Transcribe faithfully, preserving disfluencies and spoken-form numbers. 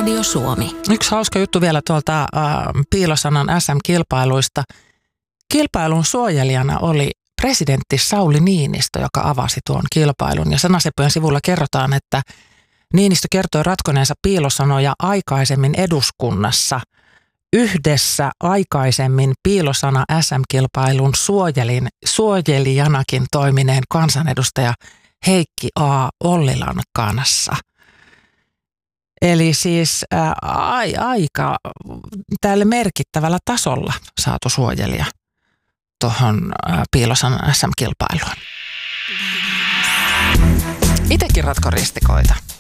Radio Suomi. Yksi hauska juttu vielä tuolta äh, Piilosanan S M-kilpailuista. Kilpailun suojelijana oli presidentti Sauli Niinistö, joka avasi tuon kilpailun. Ja Sanasepojen sivulla kerrotaan, että Niinistö kertoi ratkoneensa piilosanoja aikaisemmin eduskunnassa. Yhdessä aikaisemmin Piilosana S M-kilpailun suojelin, suojelijanakin toimineen kansanedustaja Heikki A. Ollilan kanssa. Eli siis ää, ai, aika tälle merkittävällä tasolla saatu suojelija tuohon Piilosanan S M-kilpailuun. Itsekin ratko ristikoita.